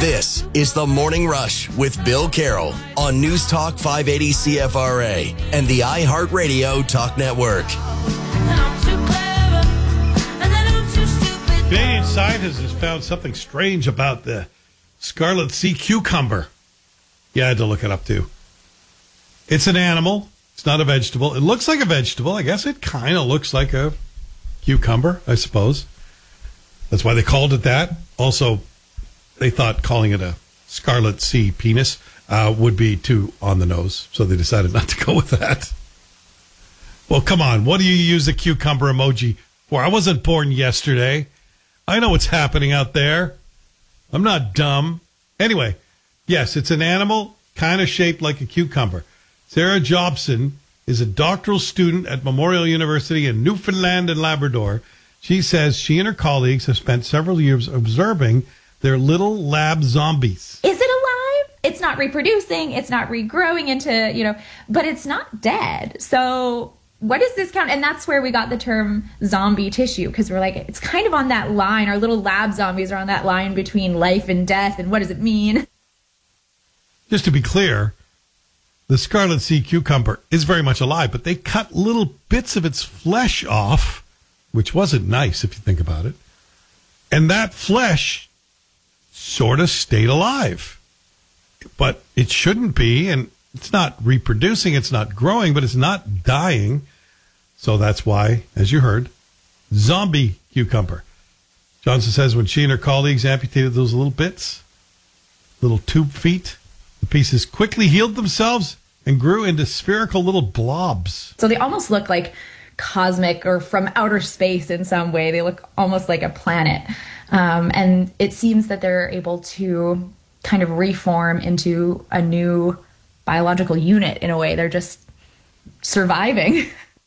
This is The Morning Rush with Bill Carroll on News Talk 580 CFRA and the iHeartRadio Talk Network. Canadian scientists has found something strange about the scarlet sea cucumber. Yeah, I had to look it up too. It's an animal. It's not a vegetable. It looks like a vegetable. I guess it kind of looks like a cucumber, I suppose. That's why they called it that. Also, they thought calling it a scarlet sea penis would be too on the nose, so they decided not to go with that. Well, come on. What do you use a cucumber emoji for? I wasn't born yesterday. I know what's happening out there. I'm not dumb. Anyway, yes, it's an animal kind of shaped like a cucumber. Sarah Jobson is a doctoral student at Memorial University in Newfoundland and Labrador. She says she and her colleagues have spent several years observing their little lab zombies. Is it alive? It's not reproducing. It's not regrowing into, but it's not dead. So what does this count? And that's where we got the term zombie tissue, because we're like, it's kind of on that line. Our little lab zombies are on that line between life and death. And what does it mean? Just to be clear, the scarlet sea cucumber is very much alive, but they cut little bits of its flesh off, which wasn't nice if you think about it. And that flesh sort of stayed alive. But it shouldn't be, and it's not reproducing, it's not growing, but it's not dying. So that's why, as you heard, zombie cucumber. Johnson says when she and her colleagues amputated those little bits, little tube feet, the pieces quickly healed themselves and grew into spherical little blobs. So they almost look like cosmic or from outer space in some way. They look almost like a planet. And it seems that they're able to kind of reform into a new biological unit in a way. They're just surviving.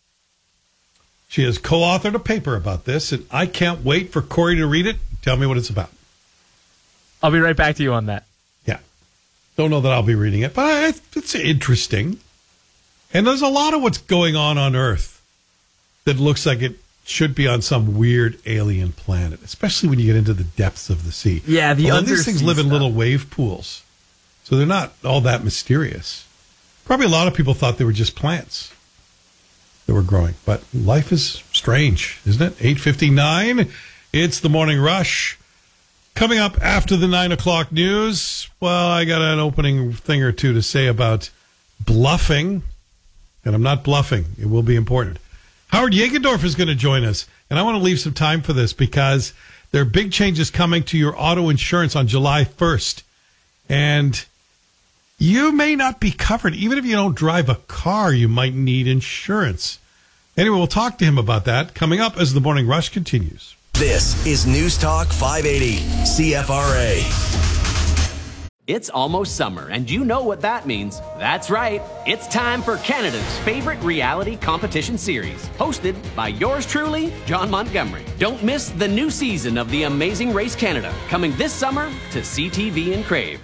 She has co-authored a paper about this, and I can't wait for Corey to read it. Tell me what it's about. I'll be right back to you on that. Yeah. Don't know that I'll be reading it, but it's interesting. And there's a lot of what's going on Earth that looks like it should be on some weird alien planet, especially when you get into the depths of the sea. Yeah, these things live in little wave pools, so they're not all that mysterious. Probably a lot of people thought they were just plants that were growing, but life is strange, isn't it? 8:59, it's the Morning Rush. Coming up after the 9 o'clock news, well, I got an opening thing or two to say about bluffing, and I'm not bluffing. It will be important. Howard Jägendorf is going to join us, and I want to leave some time for this because there are big changes coming to your auto insurance on July 1st, and you may not be covered. Even if you don't drive a car, you might need insurance. Anyway, we'll talk to him about that coming up as the Morning Rush continues. This is News Talk 580 CFRA. It's almost summer, and you know what that means. That's right. It's time for Canada's favorite reality competition series, hosted by yours truly, John Montgomery. Don't miss the new season of The Amazing Race Canada, coming this summer to CTV and Crave.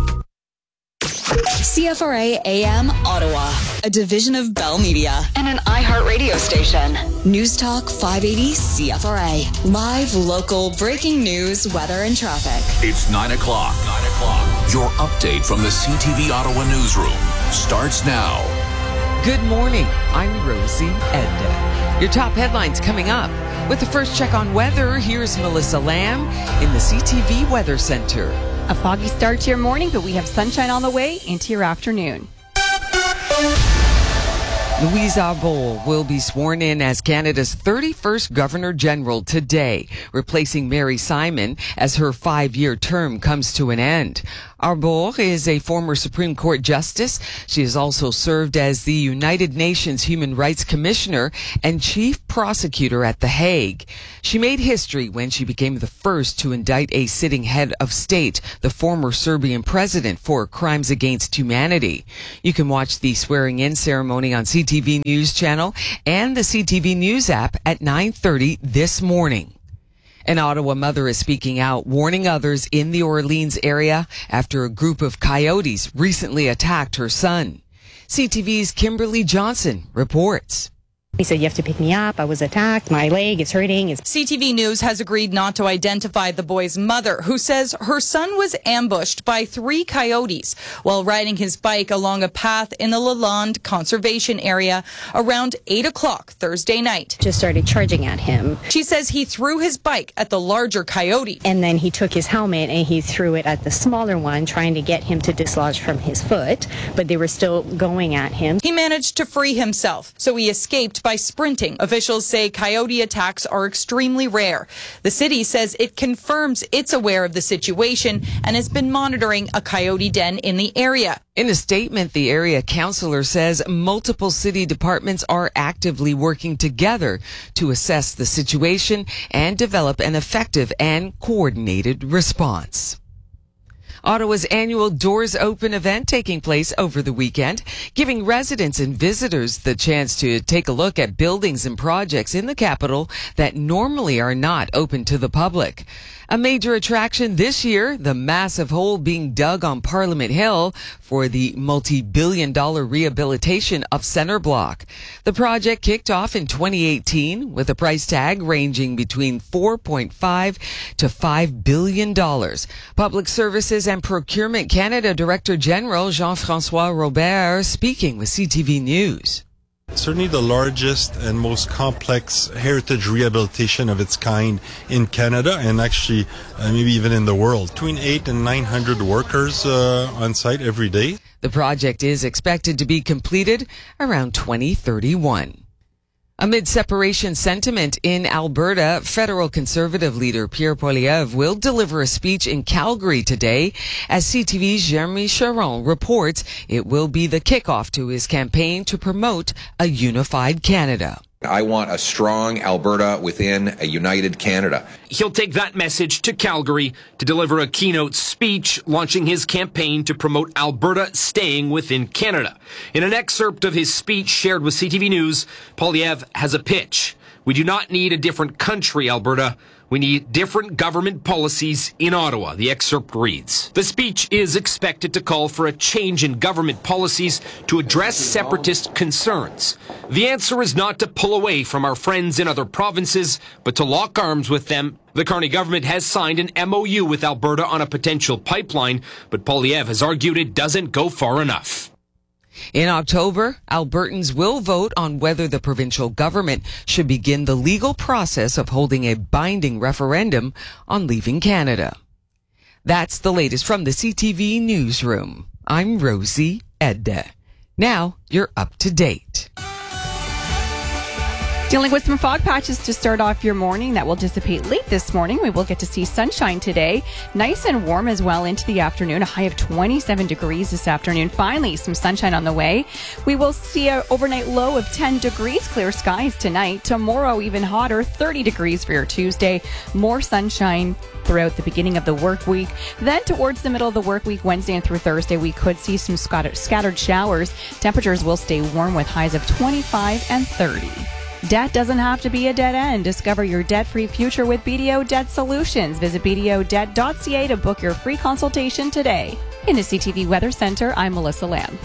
CFRA AM Ottawa, a division of Bell Media and an iHeartRadio station. News Talk 580 CFRA. Live, local, breaking news, weather, and traffic. It's 9 o'clock. 9 o'clock. Your update from the CTV Ottawa newsroom starts now. Good morning. I'm Rosie Edda. Your top headlines coming up. With the first check on weather, here's Melissa Lamb in the CTV Weather Center. A foggy start to your morning, but we have sunshine on the way into your afternoon. Louise Arbour will be sworn in as Canada's 31st Governor-General today, replacing Mary Simon as her 5-year term comes to an end. Arbour is a former Supreme Court justice. She has also served as the United Nations Human Rights Commissioner and Chief Prosecutor at The Hague. She made history when she became the first to indict a sitting head of state, the former Serbian president, for crimes against humanity. You can watch the swearing-in ceremony on CTV News Channel and the CTV News app at 9:30 this morning. An Ottawa mother is speaking out, warning others in the Orleans area after a group of coyotes recently attacked her son. CTV's Kimberly Johnson reports. He said, you have to pick me up. I was attacked. My leg is hurting. CTV News has agreed not to identify the boy's mother, who says her son was ambushed by 3 coyotes while riding his bike along a path in the Lalonde Conservation Area around 8 o'clock Thursday night. Just started charging at him. She says he threw his bike at the larger coyote. And then he took his helmet and he threw it at the smaller one, trying to get him to dislodge from his foot. But they were still going at him. He managed to free himself, so he escaped by sprinting. Officials say coyote attacks are extremely rare. The city says it confirms it's aware of the situation and has been monitoring a coyote den in the area. In a statement, the area councilor says multiple city departments are actively working together to assess the situation and develop an effective and coordinated response. Ottawa's annual Doors Open event taking place over the weekend, giving residents and visitors the chance to take a look at buildings and projects in the capital that normally are not open to the public. A major attraction this year, the massive hole being dug on Parliament Hill for the multi-billion-dollar rehabilitation of Centre Block. The project kicked off in 2018 with a price tag ranging between $4.5 to $5 billion. Public Services and Procurement Canada Director General Jean-François Robert speaking with CTV News. Certainly the largest and most complex heritage rehabilitation of its kind in Canada and actually maybe even in the world. Between 800 and 900 workers on site every day. The project is expected to be completed around 2031. Amid separation sentiment in Alberta, federal Conservative leader Pierre Poilievre will deliver a speech in Calgary today. As CTV's Jeremy Charon reports, it will be the kickoff to his campaign to promote a unified Canada. I want a strong Alberta within a united Canada. He'll take that message to Calgary to deliver a keynote speech launching his campaign to promote Alberta staying within Canada. In an excerpt of his speech shared with CTV News, Poilievre has a pitch. We do not need a different country, Alberta. We need different government policies in Ottawa, the excerpt reads. The speech is expected to call for a change in government policies to address separatist concerns. The answer is not to pull away from our friends in other provinces, but to lock arms with them. The Carney government has signed an MOU with Alberta on a potential pipeline, but Poilievre has argued it doesn't go far enough. In October, Albertans will vote on whether the provincial government should begin the legal process of holding a binding referendum on leaving Canada. That's the latest from the CTV Newsroom. I'm Rosie Edda. Now you're up to date. Dealing with some fog patches to start off your morning that will dissipate late this morning. We will get to see sunshine today. Nice and warm as well into the afternoon. A high of 27 degrees this afternoon. Finally, some sunshine on the way. We will see an overnight low of 10 degrees. Clear skies tonight. Tomorrow, even hotter, 30 degrees for your Tuesday. More sunshine throughout the beginning of the work week. Then towards the middle of the work week, Wednesday and through Thursday, we could see some scattered showers. Temperatures will stay warm with highs of 25 and 30. Debt doesn't have to be a dead end. Discover your debt-free future with BDO Debt Solutions. Visit BDOdebt.ca to book your free consultation today. In the CTV Weather Center, I'm Melissa Lamb.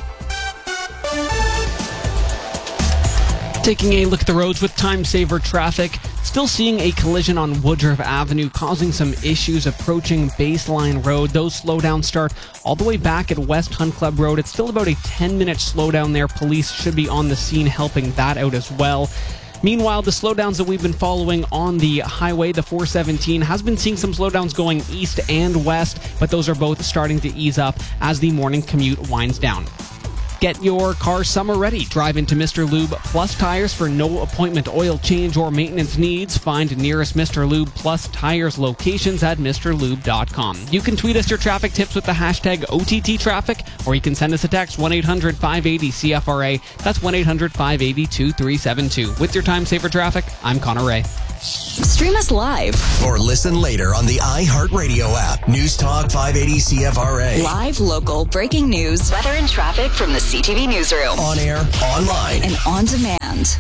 Taking a look at the roads with time saver traffic. Still seeing a collision on Woodruff Avenue causing some issues approaching Baseline Road. Those slowdowns start all the way back at West Hunt Club Road. It's still about a 10-minute slowdown there. Police should be on the scene helping that out as well. Meanwhile, the slowdowns that we've been following on the highway, the 417, has been seeing some slowdowns going east and west, but those are both starting to ease up as the morning commute winds down. Get your car summer ready. Drive into Mr. Lube Plus Tires for no appointment oil change or maintenance needs. Find nearest Mr. Lube Plus Tires locations at MrLube.com. You can tweet us your traffic tips with the hashtag OTTTraffic, or you can send us a text 1-800-580-CFRA. That's 1-800-580-2372. With your time saver traffic, I'm Connor Ray. Stream us live or listen later on the iHeartRadio app. News Talk 580 CFRA. Live, local, breaking news, weather and traffic from the CTV Newsroom. On air, online, and on demand.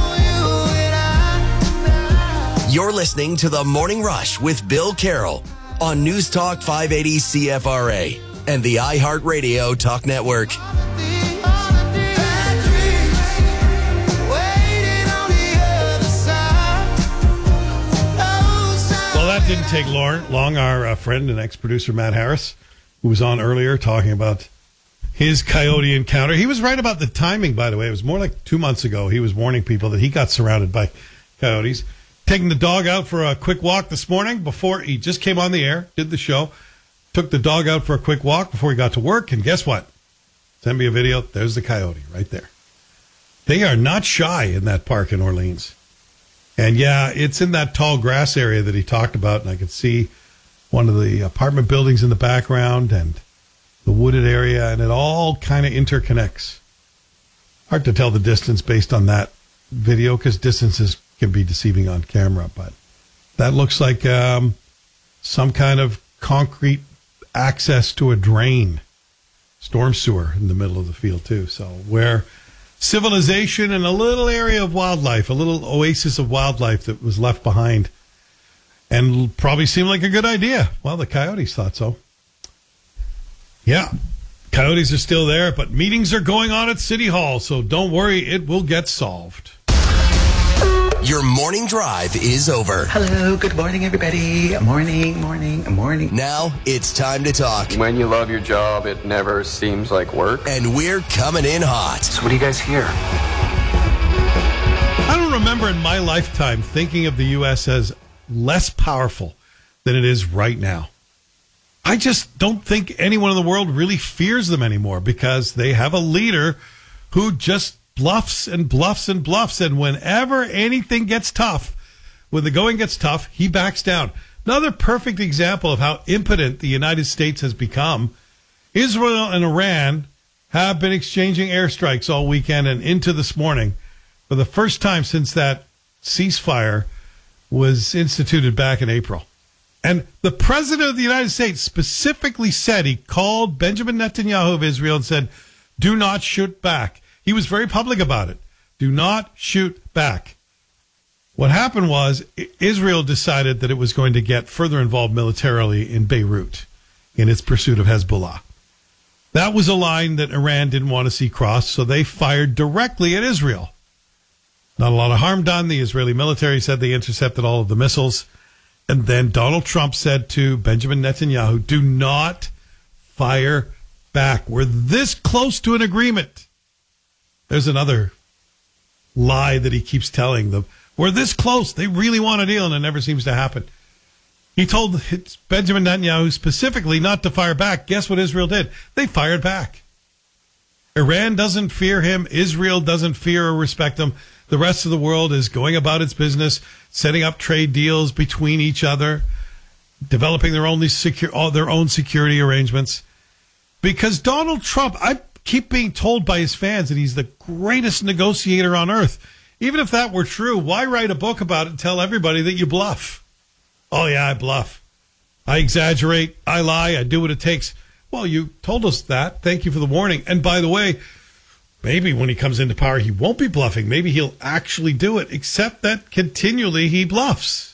You're listening to The Morning Rush with Bill Carroll on News Talk 580 CFRA and the iHeartRadio Talk Network. Well, that didn't take long. Our friend and ex-producer Matt Harris, who was on earlier talking about his coyote encounter. He was right about the timing, by the way. It was more like 2 months ago. He was warning people that he got surrounded by coyotes. Taking the dog out for a quick walk this morning before he just came on the air, did the show, took the dog out for a quick walk before he got to work, and guess what? Send me a video. There's the coyote right there. They are not shy in that park in Orleans. And yeah, it's in that tall grass area that he talked about, and I could see one of the apartment buildings in the background and the wooded area, and it all kind of interconnects. Hard to tell the distance based on that video because distances can be deceiving on camera, but that looks like some kind of concrete access to a drain, storm sewer in the middle of the field too. So where civilization and a little area of wildlife, a little oasis of wildlife that was left behind and probably seemed like a good idea. Well, the coyotes thought so. Yeah, coyotes are still there, but meetings are going on at City Hall, so don't worry, it will get solved. Your morning drive is over. Hello, good morning, everybody. Morning. Now it's time to talk. When you love your job, it never seems like work. And we're coming in hot. So what do you guys hear? I don't remember in my lifetime thinking of the U.S. as less powerful than it is right now. I just don't think anyone in the world really fears them anymore because they have a leader who just bluffs and bluffs and bluffs. And whenever anything gets tough, when the going gets tough, he backs down. Another perfect example of how impotent the United States has become. Israel and Iran have been exchanging airstrikes all weekend and into this morning for the first time since that ceasefire was instituted back in April. And the president of the United States specifically said, he called Benjamin Netanyahu of Israel and said, do not shoot back. He was very public about it. Do not shoot back. What happened was Israel decided that it was going to get further involved militarily in Beirut in its pursuit of Hezbollah. That was a line that Iran didn't want to see crossed, so they fired directly at Israel. Not a lot of harm done. The Israeli military said they intercepted all of the missiles. And then Donald Trump said to Benjamin Netanyahu, do not fire back. We're this close to an agreement. There's another lie that he keeps telling them. We're this close. They really want a deal, and it never seems to happen. He told Benjamin Netanyahu specifically not to fire back. Guess what Israel did? They fired back. Iran doesn't fear him. Israel doesn't fear or respect him. The rest of the world is going about its business, setting up trade deals between each other, developing their own security arrangements. Because Donald Trump, I keep being told by his fans that he's the greatest negotiator on earth. Even if that were true, why write a book about it and tell everybody that you bluff? Oh, yeah, I bluff. I exaggerate. I lie. I do what it takes. Well, you told us that. Thank you for the warning. And by the way, maybe when he comes into power, he won't be bluffing. Maybe he'll actually do it, except that continually he bluffs.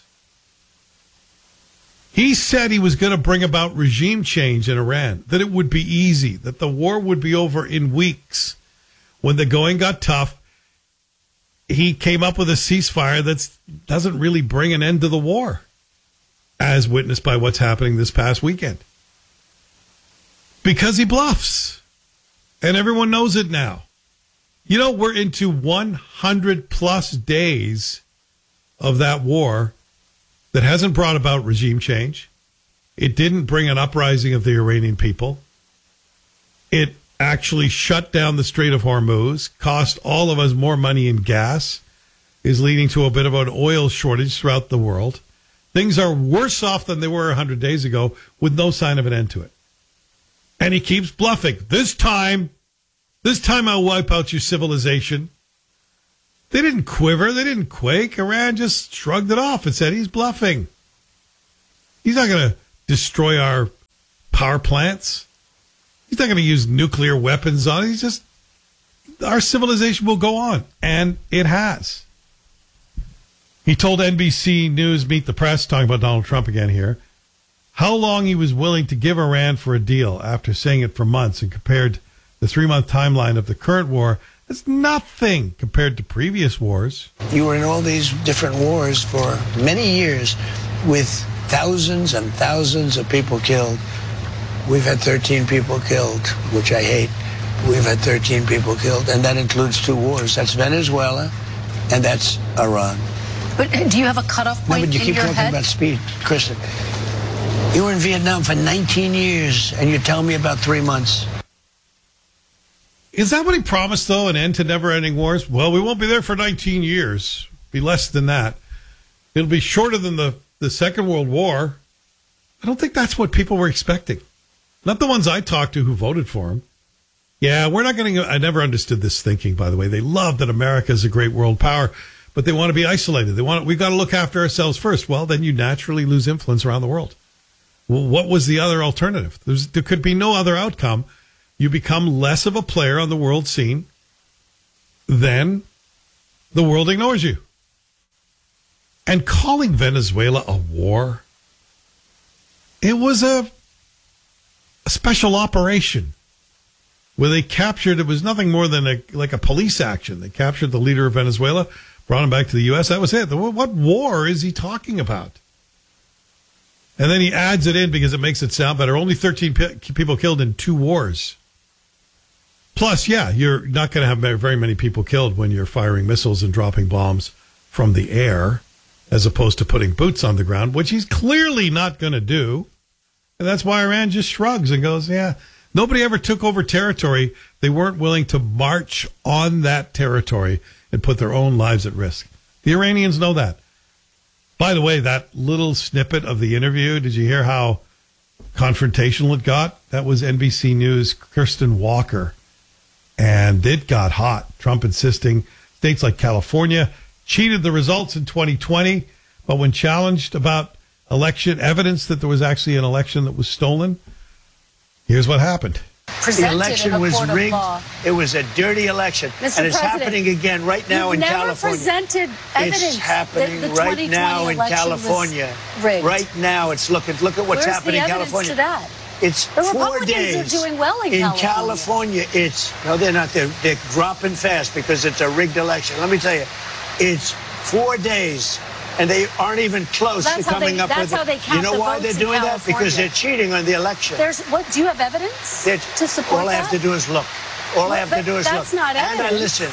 He said he was going to bring about regime change in Iran, that it would be easy, that the war would be over in weeks. When the going got tough, he came up with a ceasefire that doesn't really bring an end to the war, as witnessed by what's happening this past weekend. Because he bluffs. And everyone knows it now. You know, we're into 100 plus days of that war that hasn't brought about regime change. It didn't bring an uprising of the Iranian people. It actually shut down the Strait of Hormuz, cost all of us more money in gas, is leading to a bit of an oil shortage throughout the world. Things are worse off than they were 100 days ago with no sign of an end to it. And he keeps bluffing. This time I'll wipe out your civilization. They didn't quiver. They didn't quake. Iran just shrugged it off and said he's bluffing. He's not going to destroy our power plants. He's not going to use nuclear weapons on it. Our civilization will go on. And it has. He told NBC News Meet the Press, talking about Donald Trump again here, how long he was willing to give Iran for a deal after saying it for months, and compared the 3-month timeline of the current war, it's nothing compared to previous wars. You were in all these different wars for many years with thousands and thousands of people killed. We've had 13 people killed, which I hate. We've had 13 people killed, and that includes 2 wars. That's Venezuela, and that's Iran. But do you have a cutoff point No, but you in keep your talking head? about speed, Kristen. You were in Vietnam for 19 years, and you tell me about 3 months. Is that what he promised, though, an end to never-ending wars? Well, we won't be there for 19 years. Be less than that. It'll be shorter than the Second World War. I don't think that's what people were expecting. Not the ones I talked to who voted for him. Yeah, we're not going to... I never understood this thinking, by the way. They love that America is a great world power, but they want to be isolated. We've got to look after ourselves first. Well, then you naturally lose influence around the world. Well, what was the other alternative? There could be no other outcome. You become less of a player on the world scene, then the world ignores you. And calling Venezuela a war, it was a special operation where they captured, it was nothing more than a police action. They captured the leader of Venezuela, brought him back to the U.S. That was it. What war is he talking about? And then he adds it in because it makes it sound better. Only 13 people killed in 2 wars. Plus, yeah, you're not going to have very many people killed when you're firing missiles and dropping bombs from the air, as opposed to putting boots on the ground, which he's clearly not going to do. And that's why Iran just shrugs and goes, yeah, nobody ever took over territory. They weren't willing to march on that territory and put their own lives at risk. The Iranians know that. By the way, that little snippet of the interview, did you hear how confrontational it got? That was NBC News' Kirsten Walker. And it got hot. Trump insisting states like California cheated the results in 2020, but when challenged about election evidence that there was actually an election that was stolen, here's what happened. The election was rigged. It was a dirty election. Mr. And it's President, happening again right now in California. Presented evidence. It's happening that the right now in 2020 election California. was rigged. Right now, look at what's Where's happening in the evidence California. to that? It's the 4 Republicans days. are doing well in California. No, they're not. They're dropping fast because it's a rigged election. Let me tell you, it's 4 days, and they aren't even close to coming up with it. That's how they count. You know why they're doing that? Because they're cheating on the election. Do you have evidence to support that? All I have to do is look. All I have to do is look. That's not evidence. And I listen.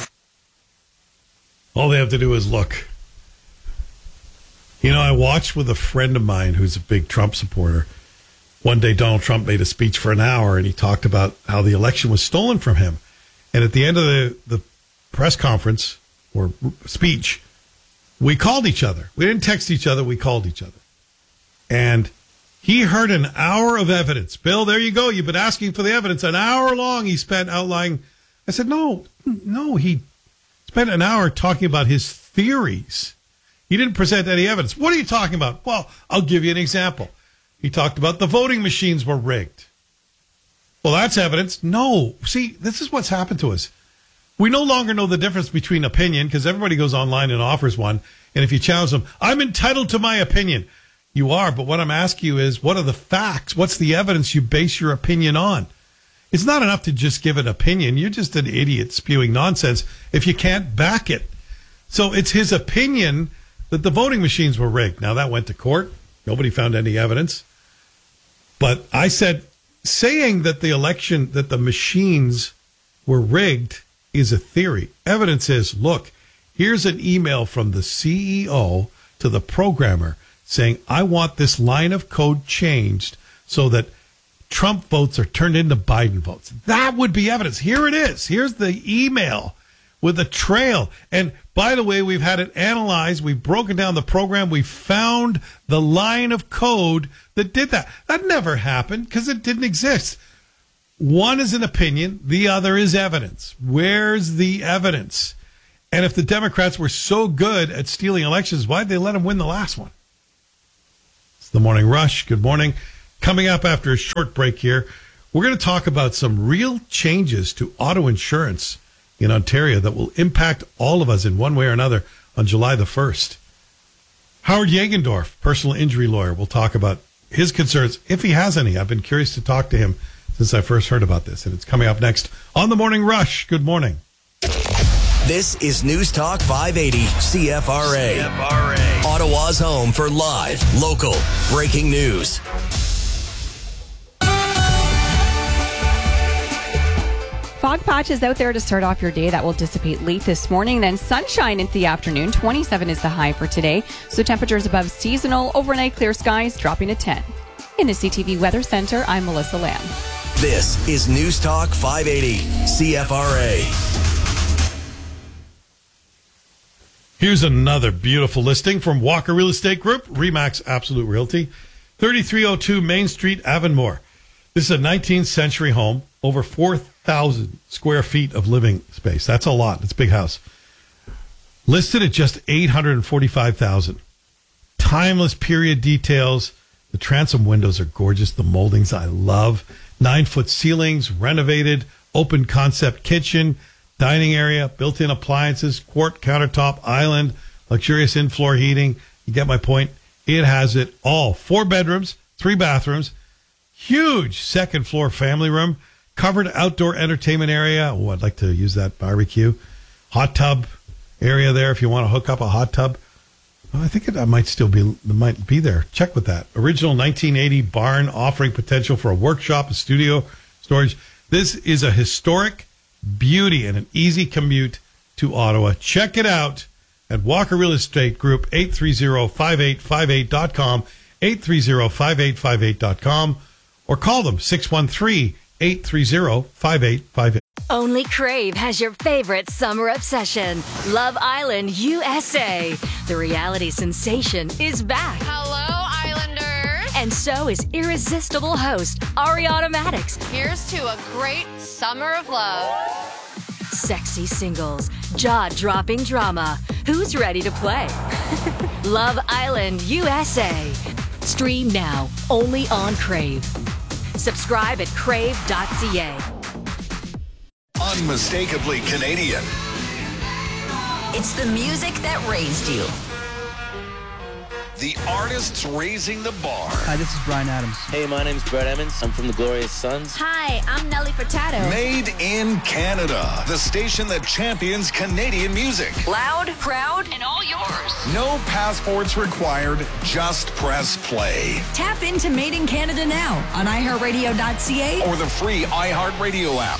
All they have to do is look. You know, I watched with a friend of mine who's a big Trump supporter. One day, Donald Trump made a speech for an hour, and he talked about how the election was stolen from him. And at the end of the press conference or speech, we called each other. We didn't text each other. We called each other. And he heard an hour of evidence. Bill, there you go. You've been asking for the evidence. An hour long he spent outlining. I said, no, he spent an hour talking about his theories. He didn't present any evidence. What are you talking about? Well, I'll give you an example. He talked about the voting machines were rigged. Well, that's evidence. No. See, this is what's happened to us. We no longer know the difference between opinion because everybody goes online and offers one. And if you challenge them, I'm entitled to my opinion. You are. But what I'm asking you is, what are the facts? What's the evidence you base your opinion on? It's not enough to just give an opinion. You're just an idiot spewing nonsense if you can't back it. So it's his opinion that the voting machines were rigged. Now, that went to court. Nobody found any evidence. But I said, saying that the election, that the machines were rigged is a theory. Evidence is, look, here's an email from the CEO to the programmer saying, I want this line of code changed so that Trump votes are turned into Biden votes. That would be evidence. Here it is. Here's the email with a trail. And by the way, we've had it analyzed. We've broken down the program. We found the line of code that did that. That never happened because it didn't exist. One is an opinion. The other is evidence. Where's the evidence? And if the Democrats were so good at stealing elections, why'd they let them win the last one? It's the Morning Rush. Good morning. Coming up after a short break here, we're going to talk about some real changes to auto insurance in Ontario that will impact all of us in one way or another on July the 1st. Howard Jagendorf, personal injury lawyer, will talk about his concerns, if he has any. I've been curious to talk to him since I first heard about this, and it's coming up next on The Morning Rush. Good morning. This is News Talk 580 CFRA. Ottawa's home for live, local, breaking news. Fog patches out there to start off your day that will dissipate late this morning. Then sunshine into the afternoon. 27 is the high for today. So temperatures above seasonal. Overnight clear skies dropping to 10. In the CTV Weather Center, I'm Melissa Lamb. This is News Talk 580 CFRA. Here's another beautiful listing from Walker Real Estate Group, Remax Absolute Realty, 3302 Main Street, Avonmore. This is a 19th century home, over 4,000 square feet of living space. That's a lot. It's a big house. Listed at just $845,000. Timeless period details. The transom windows are gorgeous. The moldings I love. 9-foot ceilings, renovated, open concept kitchen, dining area, built-in appliances, quart countertop island, luxurious in-floor heating. You get my point. It has it all. 4 bedrooms, 3 bathrooms, huge second-floor family room, covered outdoor entertainment area. Oh, I'd like to use that barbecue. Hot tub area there if you want to hook up a hot tub. Oh, I think it might be there. Check with that. Original 1980 barn offering potential for a workshop, a studio, storage. This is a historic beauty and an easy commute to Ottawa. Check it out at Walker Real Estate Group, 830-5858.com, 830-5858.com, or call them, 613-830-5858. Only Crave has your favorite summer obsession, Love Island USA. The reality sensation is back. Hello, Islanders. And so is irresistible host Ariana Maddox. Here's to a great summer of love. Sexy singles, jaw-dropping drama. Who's ready to play? Love Island USA. Stream now, only on Crave. Subscribe at crave.ca. Unmistakably Canadian. It's the music that raised you. The artists raising the bar. Hi, this is Brian Adams. Hey, my name's Brett Emmons. I'm from the Glorious Sons. Hi, I'm Nelly Furtado. Made in Canada. The station that champions Canadian music. Loud, proud, and all yours. No passports required. Just press play. Tap into Made in Canada now on iHeartRadio.ca or the free iHeartRadio app.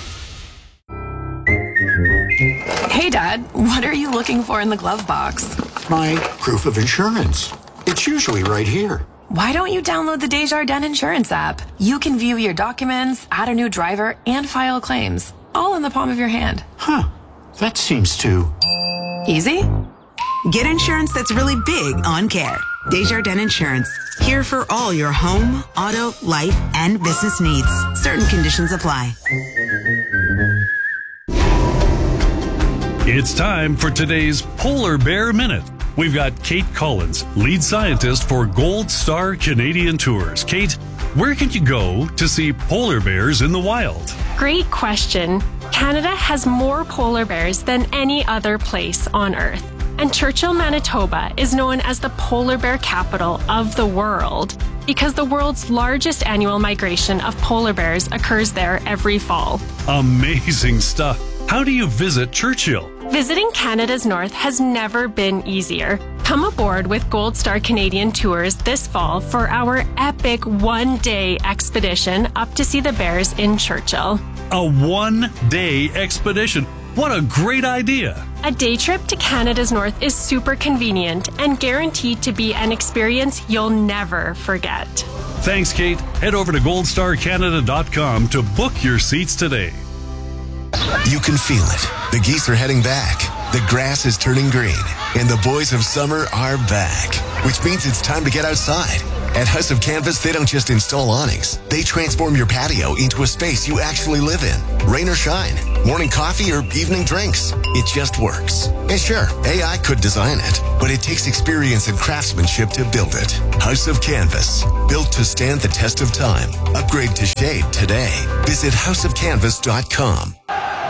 Hey, Dad, what are you looking for in the glove box? My proof of insurance. It's usually right here. Why don't you download the Desjardins Insurance app? You can view your documents, add a new driver, and file claims, all in the palm of your hand. Huh. That seems too... easy? Get insurance that's really big on care. Desjardins Insurance. Here for all your home, auto, life, and business needs. Certain conditions apply. It's time for today's Polar Bear Minute. We've got Kate Collins, lead scientist for Gold Star Canadian Tours. Kate, where can you go to see polar bears in the wild? Great question. Canada has more polar bears than any other place on Earth. And Churchill, Manitoba is known as the polar bear capital of the world because the world's largest annual migration of polar bears occurs there every fall. Amazing stuff. How do you visit Churchill? Visiting Canada's North has never been easier. Come aboard with Gold Star Canadian Tours this fall for our epic one-day expedition up to see the bears in Churchill. A one-day expedition. What a great idea. A day trip to Canada's North is super convenient and guaranteed to be an experience you'll never forget. Thanks, Kate. Head over to goldstarcanada.com to book your seats today. You can feel it. The geese are heading back. The grass is turning green. And the boys of summer are back. Which means it's time to get outside. At House of Canvas, they don't just install awnings. They transform your patio into a space you actually live in. Rain or shine, morning coffee or evening drinks. It just works. And sure, AI could design it, but it takes experience and craftsmanship to build it. House of Canvas, built to stand the test of time. Upgrade to shade today. Visit houseofcanvas.com.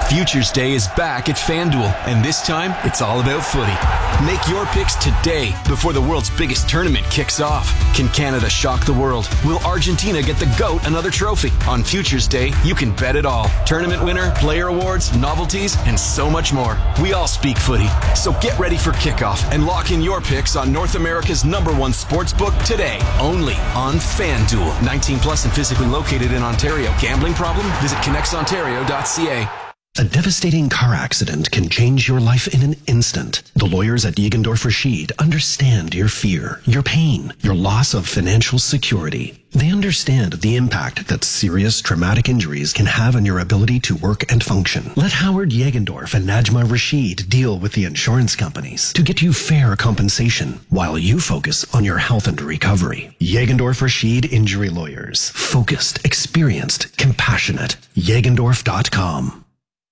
Futures Day is back at FanDuel, and this time, it's all about footy. Make your picks today before the world's biggest tournament kicks off. Can Canada shock the world? Will Argentina get the GOAT another trophy? On Futures Day, you can bet it all. Tournament winner, player awards, novelties, and so much more. We all speak footy, so get ready for kickoff and lock in your picks on North America's #1 sportsbook today, only on FanDuel. 18 plus and physically located in Ontario. Gambling problem? Visit connectsontario.ca. A devastating car accident can change your life in an instant. The lawyers at Jägendorf Rashid understand your fear, your pain, your loss of financial security. They understand the impact that serious traumatic injuries can have on your ability to work and function. Let Howard Jägendorf and Najma Rashid deal with the insurance companies to get you fair compensation while you focus on your health and recovery. Jägendorf Rashid Injury Lawyers. Focused, experienced, compassionate. Jägendorf.com.